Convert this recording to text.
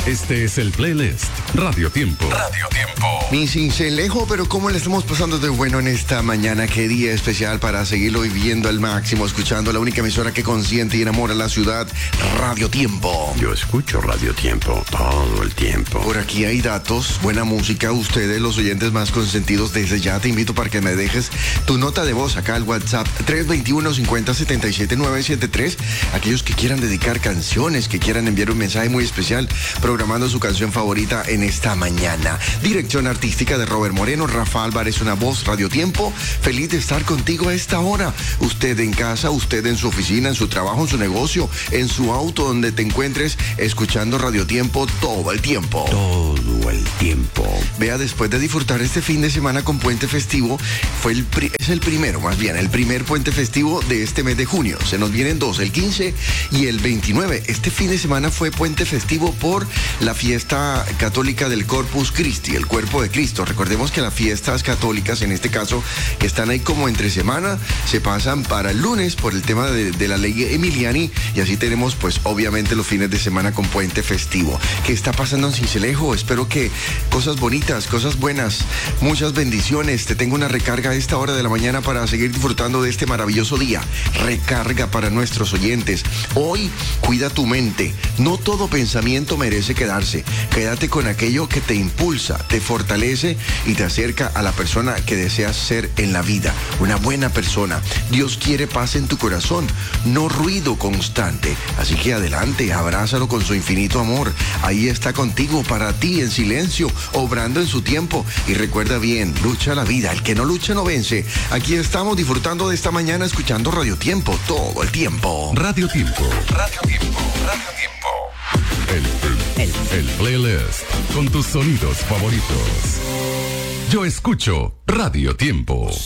Este es el playlist Radio Tiempo. Radio Tiempo. Mi cincelejo, pero ¿cómo le estamos pasando de bueno en esta mañana? Qué día especial para seguirlo viviendo al máximo, escuchando la única emisora que consiente y enamora a la ciudad, Radio Tiempo. Yo escucho Radio Tiempo todo el tiempo. Por aquí hay datos, buena música. Ustedes, los oyentes más consentidos, desde ya te invito para que me dejes tu nota de voz acá al WhatsApp 321-5077-973. Aquellos que quieran dedicar canciones, que quieran enviar un mensaje muy especial, programando su canción favorita en esta mañana. Dirección artística de Robert Moreno, Rafa Álvarez, una voz, Radio Tiempo. Feliz de estar contigo a esta hora. Usted en casa, usted en su oficina, en su trabajo, en su negocio, en su auto, donde te encuentres, escuchando Radio Tiempo todo el tiempo. Todo el tiempo. Vea, después de disfrutar este fin de semana con puente festivo, es el primer puente festivo de este mes de junio. Se nos vienen dos, el 15 y el 29. Este fin de semana fue puente festivo por la fiesta católica del Corpus Christi, el cuerpo de Cristo. Recordemos que las fiestas católicas, en este caso, que están ahí como entre semana, se pasan para el lunes por el tema de la ley Emiliani, y así tenemos pues obviamente los fines de semana con puente festivo. ¿Qué está pasando en Cincelejo? Espero que cosas bonitas, cosas buenas, muchas bendiciones. Te tengo una recarga a esta hora de la mañana para seguir disfrutando de este maravilloso día. Recarga para nuestros oyentes. Hoy, cuida tu mente. No todo pensamiento merece quedarse. Quédate con aquello que te impulsa, te fortalece y te acerca a la persona que deseas ser en la vida. Una buena persona. Dios quiere paz en tu corazón, no ruido constante. Así que adelante, abrázalo con su infinito amor. Ahí está contigo, para ti, en silencio, obrando en su tiempo. Y recuerda bien, lucha la vida. El que no lucha no vence. Aquí estamos disfrutando de esta mañana, escuchando Radio Tiempo todo el tiempo. Radio Tiempo. Radio Tiempo. Radio Tiempo. El playlist con tus sonidos favoritos. Yo escucho Radio Tiempo.